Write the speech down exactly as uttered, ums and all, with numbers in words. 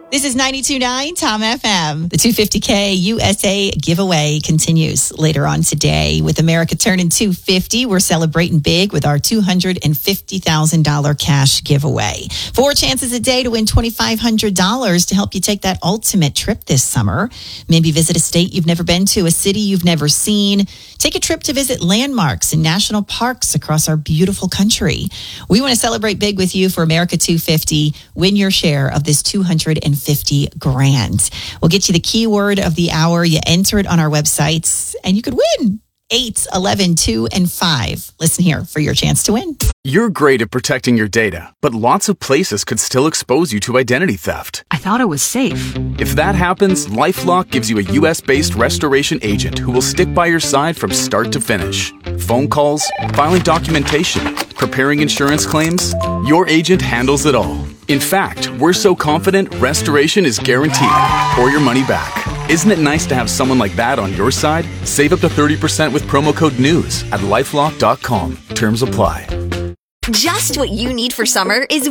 This is ninety-two point nine Tom F M. The two hundred fifty K U S A giveaway continues later on today. With America turning two hundred fifty, we're celebrating big with our two hundred fifty thousand dollars cash giveaway. Four chances a day to win two thousand five hundred dollars to help you take that ultimate trip this summer. Maybe visit a state you've never been to, a city you've never seen. Take a trip to visit landmarks and national parks across our beautiful country. We want to celebrate big with you for America two hundred fifty. Win your share of this two hundred fifty grand. We'll get you the keyword of the hour. You enter it on our websites and you could win. eight, eleven, two, and five. Listen here for your chance to win. You're great at protecting your data, but lots of places could still expose you to identity theft. I thought it was safe. If that happens, LifeLock gives you a U S-based restoration agent who will stick by your side from start to finish. Phone calls, filing documentation, preparing insurance claims, your agent handles it all. In fact, we're so confident restoration is guaranteed or your money back. Isn't it nice to have someone like that on your side? Save up to thirty percent with promo code NEWS at lifelock dot com. Terms apply. Just what you need for summer is